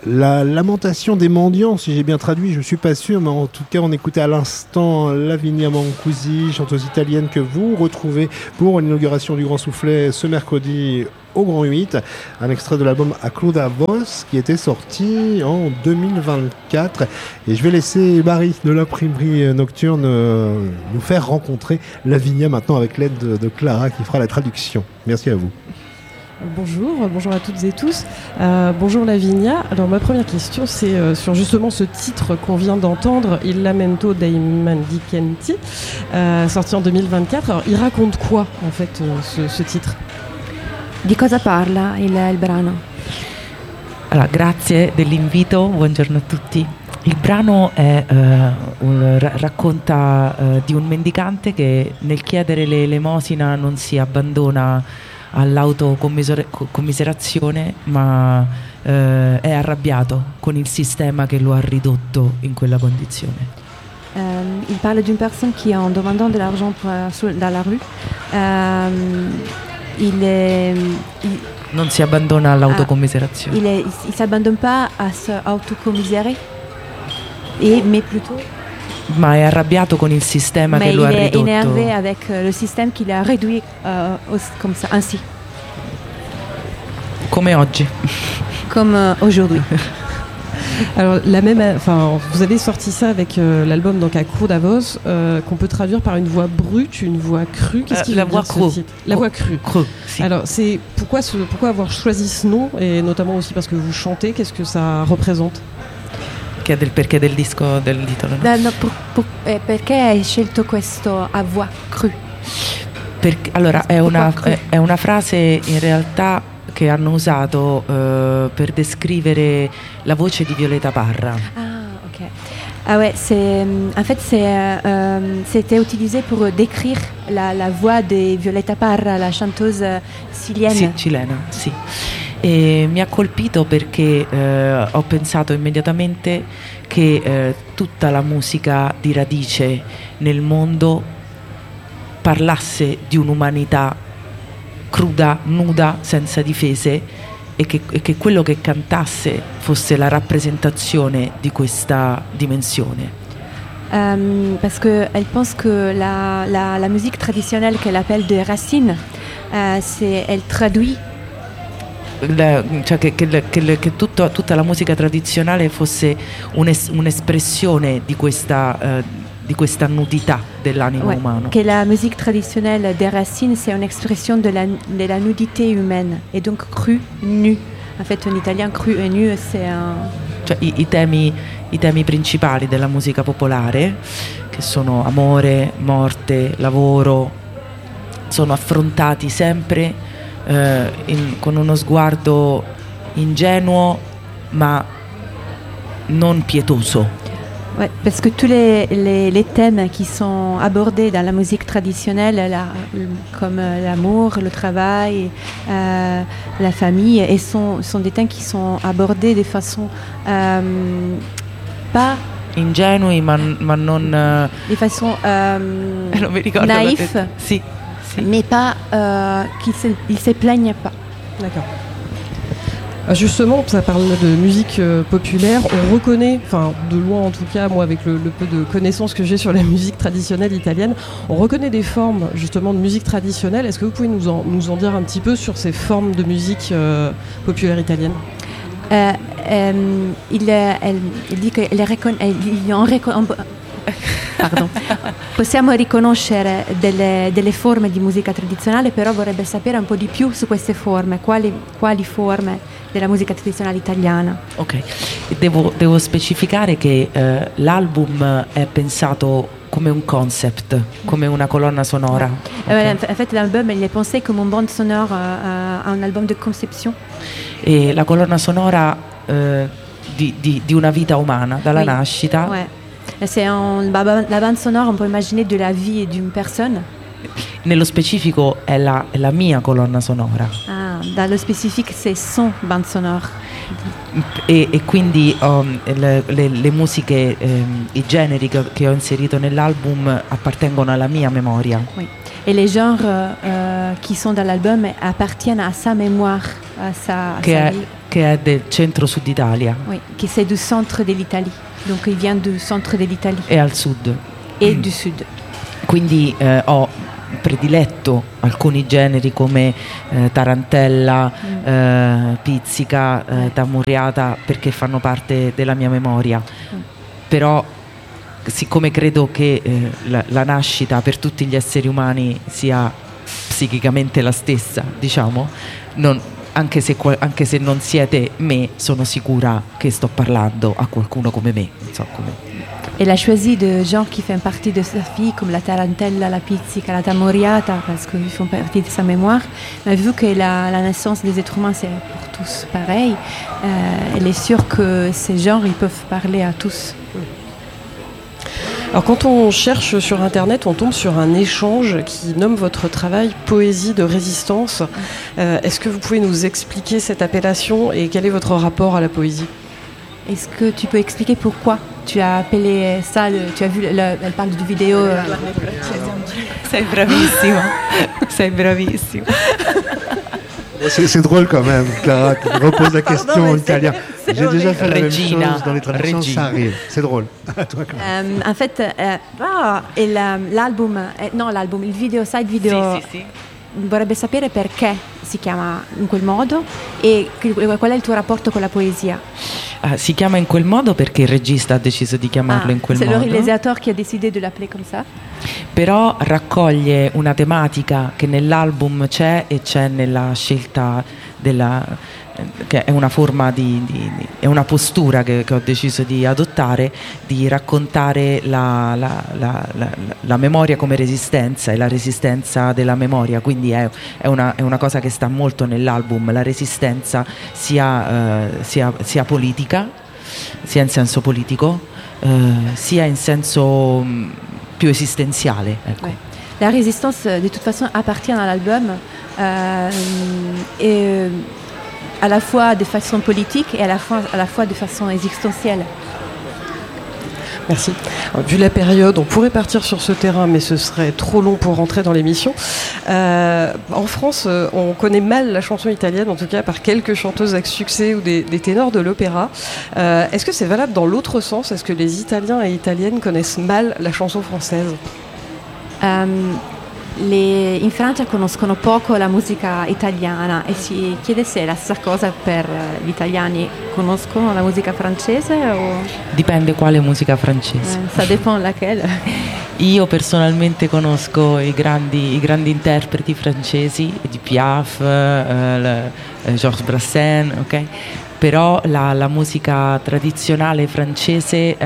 La lamentation des mendiants, si j'ai bien traduit, je ne suis pas sûr, mais en tout cas, on écoutait à l'instant Lavinia Mancusi, chanteuse italienne que vous retrouvez pour l'inauguration du Grand Soufflet ce mercredi au Grand 8, un extrait de l'album A Cruda Voz qui était sorti en 2024. Et je vais laisser Marie de l'imprimerie Nocturne nous faire rencontrer Lavinia maintenant avec l'aide de Clara qui fera la traduction. Merci à vous. Bonjour à toutes et tous. Bonjour Lavinia. Alors ma première question c'est sur justement ce titre qu'on vient d'entendre, Il Lamento dei Mendicenti, sorti en 2024. Alors il raconte quoi en fait ce titre? Di cosa parla il brano? Allora, grazie dell'invito, buongiorno a tutti. Il brano racconta di un mendicante che nel chiedere l'elemosina non si abbandona all'autocommiserazione, ma è arrabbiato con il sistema che lo ha ridotto in quella condizione. Il parle d'une personne qui, en demandant de l'argent dans la rue, non si abbandona all'autocommiserazione. Il s'abandonne pas à se autocommisérer, mais plutôt. Ma è arrabbiato con il sistema che lo ha ridotto. Il est énervé avec le système qui l'a réduit comme ça, ainsi. Come oggi. Comme aujourd'hui. Alors vous avez sorti ça avec l'album donc à Cruda Voz, qu'on peut traduire par une voix brute, une voix crue. Qu'est-ce qui la voix crue? La voix crue. Sì. Alors c'est pourquoi avoir choisi ce nom, et notamment aussi parce que vous chantez, qu'est-ce que ça représente? Che è del perché del disco, del titolo, no? Perché hai scelto questo a voix crue? Allora è una frase in realtà che hanno usato per descrivere la voce di Violeta Parra. Ah, ok. Ah ouais, c'était utilisé pour décrire la voix de Violeta Parra, la chanteuse sicilienne. Sì, cilena, sì. E mi ha colpito perché ho pensato immediatamente che tutta la musica di radice nel mondo parlasse di un'umanità cruda, nuda, senza difese, e che quello che cantasse fosse la rappresentazione di questa dimensione. Parce qu'elle pense que la musique traditionnelle qu'elle appelle des racines, elle traduit cioè che tutta la musica tradizionale fosse un'espressione di questa nudità dell'animo umano. Que la musique traditionnelle des racines, c'est une expression de la nudité humaine, et donc cru, nu. En fait, en italien, cru et nu, c'est un... Cioè i temi principali della musica popolare, che sono amore, morte, lavoro, sono affrontati sempre con uno sguardo ingenuo ma non pietoso. Ouais, parce que tous les thèmes qui sont abordés dans la musique traditionnelle, comme l'amour, le travail, la famille, et sont des thèmes qui sont abordés de façon pas ingenui ma non de façon non mi ricordo naïf. Sì. Mais pas qu'ils se plaignent pas. D'accord. Justement, ça parle de musique populaire. On reconnaît, enfin de loin en tout cas, moi avec le peu de connaissances que j'ai sur la musique traditionnelle italienne, on reconnaît des formes justement de musique traditionnelle. Est-ce que vous pouvez nous en dire un petit peu sur ces formes de musique populaire italienne? Il dit Pardon. Possiamo riconoscere delle forme di musica tradizionale, però vorrebbe sapere un po' di più su queste forme, quali forme della musica tradizionale italiana. Ok, devo specificare che l'album è pensato come un concept, come una colonna sonora. Okay. En fait, l'album il est pensé comme une bande sonore, un album de conception. E la colonna sonora di una vita umana, dalla nascita. Ouais. C'est la bande sonore, on peut imaginer de la vie d'une personne. Nello specifico è la mia colonna sonora. Dallo specifico c'est son bande sonore. E quindi le musiche, i generi che ho inserito nell'album appartengono alla mia memoria. Oui. Et les genres qui sont dans l'album appartiennent à sa mémoire. sa che vie. è del centro-sud Italia. Oui, che c'est du centre de l'Italie. Donc il vient du centre de l'Italie. E al sud. Et du sud. Quindi ho prediletto alcuni generi come tarantella, pizzica, tamurriata, perché fanno parte della mia memoria. Però siccome credo che la nascita per tutti gli esseri umani sia psichicamente la stessa, diciamo, anche se non siete me, sono sicura che sto parlando a qualcuno come me, non so come. Elle a choisi des gens qui font partie de sa vie, comme la tarantella, la pizzica, la tamoriata, parce qu'ils font partie de sa mémoire. Mais vu que la naissance des êtres humains, c'est pour tous pareil, elle est sûre que ces genres, ils peuvent parler à tous. Alors quand on cherche sur Internet, on tombe sur un échange qui nomme votre travail Poésie de résistance. Est-ce que vous pouvez nous expliquer cette appellation et quel est votre rapport à la poésie ? Est-ce que tu peux expliquer pourquoi tu as appelé ça, tu as vu, elle parle du vidéo. Sei bravissima, sei bravissima. C'est drôle quand même, Clara, qui repose la question en italien. J'ai déjà fait la même chose dans les traductions, ça arrive. C'est drôle. À toi, Clara. En fait, il site video. Sì. Vorrebbe sapere perché si chiama in quel modo e qual è il tuo rapporto con la poesia. Si chiama in quel modo perché il regista ha deciso di chiamarlo in quel modo. C'est le réalisateur qui a décidé de l'appeler comme ça. Però raccoglie una tematica che nell'album c'è e c'è nella scelta che è una forma è una postura che ho deciso di adottare, di raccontare la memoria come resistenza e la resistenza della memoria, quindi è una cosa che sta molto nell'album, la resistenza sia politica, sia in senso politico, sia in senso più esistenziale, ecco. Ouais. La résistance de toute façon appartient à l'album et à la fois de façon politique et à la fois de façon existentielle. Merci. Vu la période, on pourrait partir sur ce terrain, mais ce serait trop long pour rentrer dans l'émission. En France, on connaît mal la chanson italienne, en tout cas par quelques chanteuses avec succès ou des ténors de l'opéra. Est-ce que c'est valable dans l'autre sens ? Est-ce que les Italiens et Italiennes connaissent mal la chanson française ? In Francia conoscono poco la musica italiana e si chiede se è la stessa cosa per gli italiani. Conoscono la musica francese o... Dipende quale musica francese. Ça dépend laquelle. Io personalmente conosco i grandi interpreti francesi, di Piaf, Georges Brassens, ok? Però la musica tradizionale francese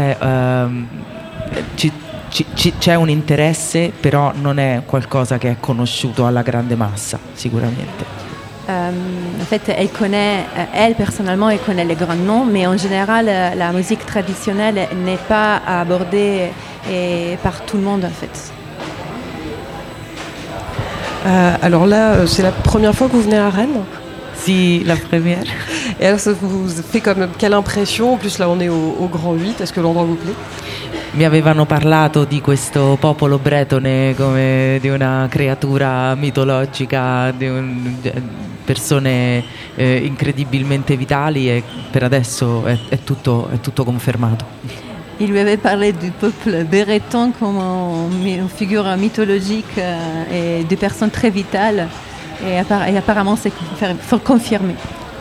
c'è un interesse, però non è qualcosa che è conosciuto alla grande massa, sicuramente. En fait, elle personnellement, elle connaît les grands noms, mais en général, la musique traditionnelle n'est pas abordée par tout le monde, en fait. Alors là, c'est la première fois que vous venez à Rennes ? Si, la première. Et alors, ça vous fait quand même quelle impression ? En plus, là, on est au Grand 8. Est-ce que l'endroit vous plaît ? Mi avevano parlato di questo popolo bretone come di una creatura mitologica, di persone incredibilmente vitali, e per adesso è tutto confermato. Il lui avait parlé du peuple breton comme une figure mythologique et de personnes très vitales, et apparemment c'est confirmé.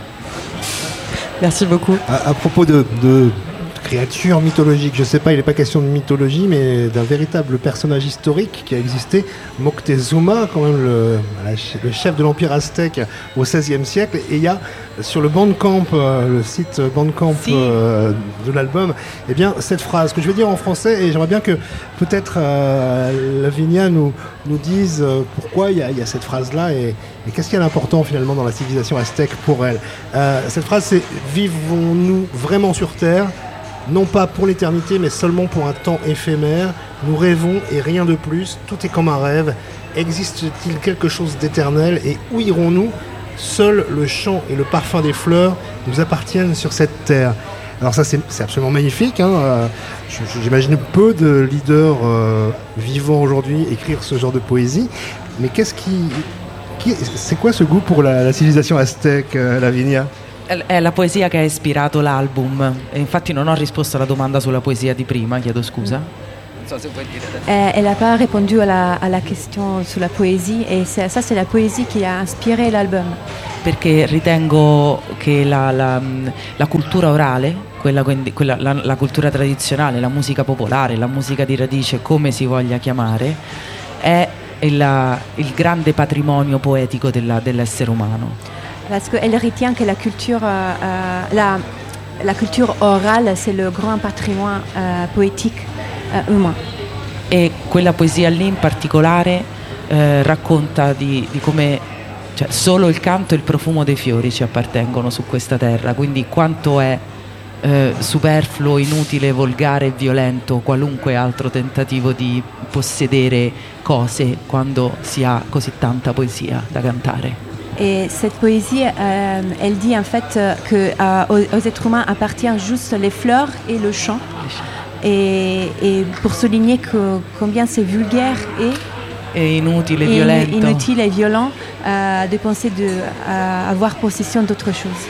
Merci beaucoup. À propos de créature mythologique, je sais pas, il n'est pas question de mythologie, mais d'un véritable personnage historique qui a existé, Moctezuma, quand même le chef de l'empire aztèque au XVIe siècle. Et il y a sur le Bandcamp, le site Bandcamp de l'album, eh bien cette phrase que je vais dire en français, et j'aimerais bien que peut-être Lavinia nous dise pourquoi il y a cette phrase-là et qu'est-ce qu'il y a d'important finalement dans la civilisation aztèque pour elle. Cette phrase, c'est « Vivons-nous vraiment sur Terre ? Non pas pour l'éternité, mais seulement pour un temps éphémère. Nous rêvons et rien de plus. Tout est comme un rêve. Existe-t-il quelque chose d'éternel et où irons-nous ? Seul le chant et le parfum des fleurs nous appartiennent sur cette terre. » Alors ça, c'est absolument magnifique. J'imagine peu de leaders vivants aujourd'hui écrire ce genre de poésie. Mais qu'est-ce qui C'est quoi ce goût pour la civilisation aztèque, Lavinia? È la poesia che ha ispirato l'album. E infatti non ho risposto alla domanda sulla poesia di prima, chiedo scusa. Non so se vuoi dire adesso. Elle n'a pas répondu à la question sur la poésie, et ça c'est la poésie qui a inspiré l'album. Perché ritengo che la cultura orale, la cultura tradizionale, la musica popolare, la musica di radice, come si voglia chiamare, è il grande patrimonio poetico dell'essere umano. Parce qu'elle retient que la culture orale, c'est le grand patrimoine poétique humain. E quella poesia lì in particolare racconta di come, cioè, solo il canto e il profumo dei fiori ci appartengono su questa terra, quindi quanto è superfluo, inutile, volgare e violento qualunque altro tentativo di possedere cose quando si ha così tanta poesia da cantare. Et cette poésie, elle dit en fait que aux êtres humains appartient juste les fleurs et le chant. Et pour souligner combien c'est vulgaire et inutile et violent de penser avoir possession d'autre chose.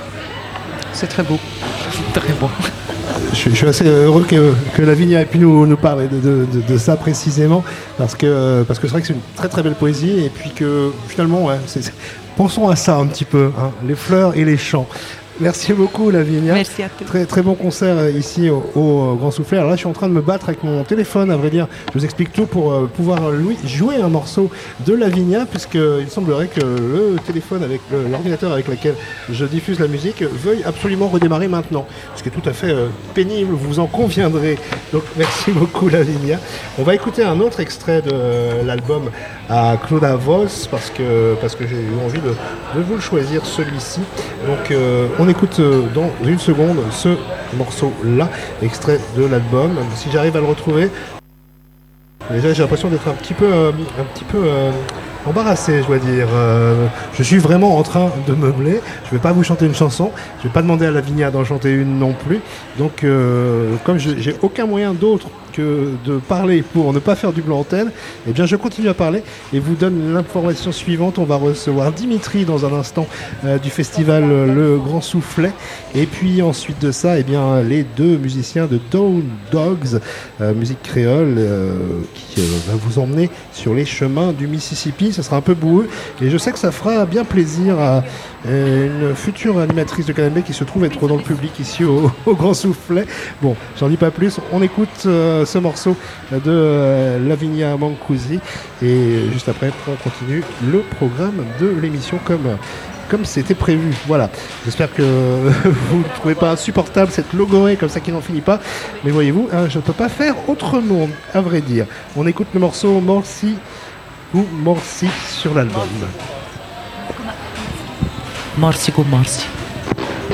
C'est très beau. Très beau. Je suis assez heureux que Lavinia ait pu nous parler de ça précisément, parce que c'est vrai que c'est une très très belle poésie, et puis que finalement, ouais, pensons à ça un petit peu, hein, les fleurs et les chants. Merci beaucoup, Lavinia. Merci à toi. Très, très bon concert ici au Grand Soufflet. Alors là, je suis en train de me battre avec mon téléphone, à vrai dire. Je vous explique tout pour pouvoir jouer un morceau de Lavinia, puisqu'il semblerait que le téléphone avec l'ordinateur avec lequel je diffuse la musique veuille absolument redémarrer maintenant. Ce qui est tout à fait pénible, vous en conviendrez. Donc merci beaucoup, Lavinia. On va écouter un autre extrait de l'album à Claude Voss, parce que j'ai eu envie de vous le choisir, celui-ci. Donc on écoute dans une seconde ce morceau-là, extrait de l'album. Si j'arrive à le retrouver, déjà j'ai l'impression d'être un petit peu embarrassé, je dois dire. Je suis vraiment en train de meubler. Je ne vais pas vous chanter une chanson. Je ne vais pas demander à Lavinia d'en chanter une non plus. Donc, comme j'ai aucun moyen d'autre que de parler pour ne pas faire du blanc antenne, eh bien je continue à parler et vous donne l'information suivante. On va recevoir Dimitri dans un instant du festival Le Grand Soufflet, et puis ensuite de ça, eh bien les deux musiciens de Down Dogs, musique créole, qui va vous emmener sur les chemins du Mississippi. Ça sera un peu boueux et je sais que ça fera bien plaisir à une future animatrice de Canal B qui se trouve être dans le public ici au Grand Soufflet. Bon, j'en dis pas plus, on écoute ce morceau de Lavinia Mancusi, et juste après on continue le programme de l'émission comme c'était prévu. Voilà, j'espère que vous ne trouvez pas insupportable cette logorée comme ça qui n'en finit pas, mais voyez-vous, hein, je ne peux pas faire autrement, à vrai dire. On écoute le morceau Morsi ou Morsi sur l'album. Morsi con Morsi.